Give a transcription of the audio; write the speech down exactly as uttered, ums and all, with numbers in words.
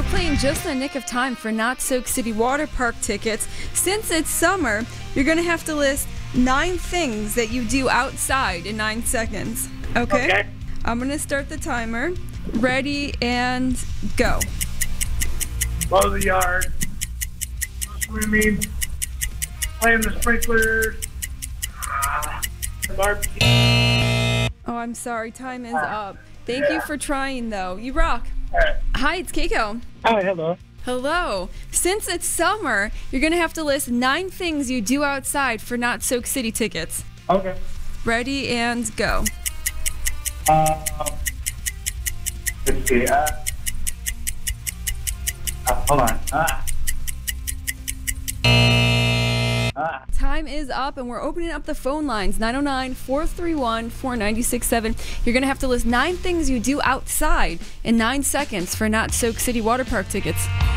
playing just in the nick of time for Not Soak City Water Park tickets. Since it's summer, you're going to have to list nine things that you do outside in nine seconds. Okay? Okay. I'm going to start the timer. Ready and go. Mow the yard. Swimming. Playing the sprinklers. Uh, barbecue. Oh, I'm sorry. Time is up. Thank you for trying, though. You rock. Alright. Hi, it's Keiko. Hi, hello. Hello. Since it's summer, you're going to have to list nine things you do outside for Not Soak City tickets. Okay. Ready and go. Um, let's see. Uh, uh, hold on. Ah. Ah. Time is up, and we're opening up the phone lines, nine oh nine, four three one, four nine six seven. You're going to have to list nine things you do outside in nine seconds for Not Soak City Water Park tickets.